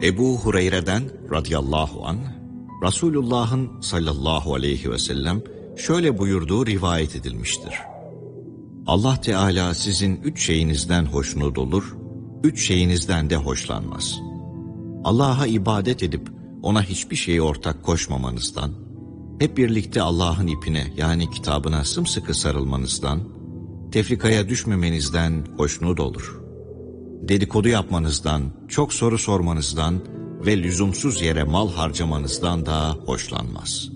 Ebu Hureyre'den radıyallahu anh, Resulullah'ın sallallahu aleyhi ve sellem şöyle buyurduğu rivayet edilmiştir. Allah Teala sizin 3 şeyinizden hoşnut olur, 3 şeyinizden de hoşlanmaz. Allah'a ibadet edip ona hiçbir şeye ortak koşmamanızdan, hep birlikte Allah'ın ipine yani kitabına sımsıkı sarılmanızdan, tefrikaya düşmemenizden hoşnut olur. Dedikodu yapmanızdan, çok soru sormanızdan ve lüzumsuz yere mal harcamanızdan da hoşlanmaz.